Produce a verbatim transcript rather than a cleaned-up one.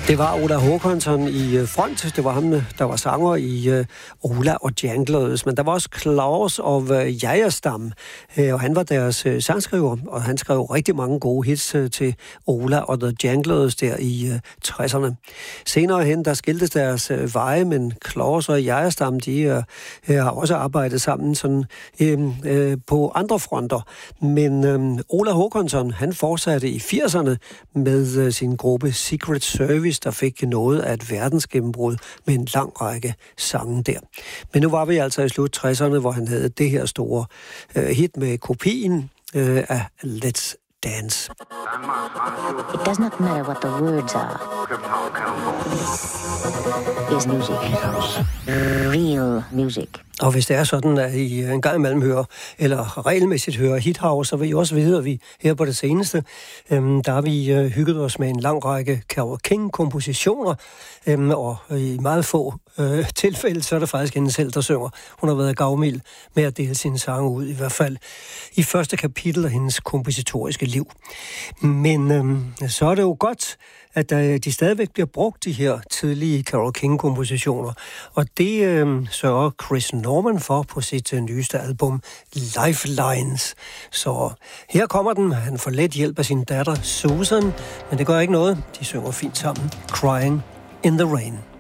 Det var Ola Håkansson i front. Det var ham, der var sanger i uh, Ola og Janglers. Men der var også Klaus og uh, Jajerstam, uh, og han var deres uh, sangskriver, og han skrev rigtig mange gode hits uh, til Ola og The Janglers der i uh, tresserne. Senere hen, der skiltes deres uh, veje, men Klaus og Jajerstam, de uh, har også arbejdet sammen sådan, uh, uh, på andre fronter. Men uh, Ola Håkansson, han fortsatte i firserne med uh, sin gruppe Secret Service, der fik noget af et verdensgennembrud med en lang række sange der. Men nu var vi altså i slut tresserne, hvor han havde det her store øh, hit med kopien øh, af Let's Dance. It does not matter what the words are. Is music. Real music. Og hvis det er sådan, at I en gang imellem hører, eller regelmæssigt hører Hit House, så vil I også vide, at vi her på det seneste, øhm, der har vi øh, hygget os med en lang række Carole King-kompositioner, øhm, og i meget få øh, tilfælde, så er det faktisk hende selv, der synger. Hun har været gavmild med at dele sine sange ud, i hvert fald i første kapitel af hendes kompositoriske liv. Men øhm, så er det jo godt, at øh, de stadigvæk bliver brugt, de her tidlige Carole King-kompositioner. Og det øh, sørger Chris Norman for på sit øh, nyeste album, Lifelines. Så her kommer den. Han får let hjælp af sin datter, Susan, men det gør ikke noget. De synger fint sammen. Crying in the Rain.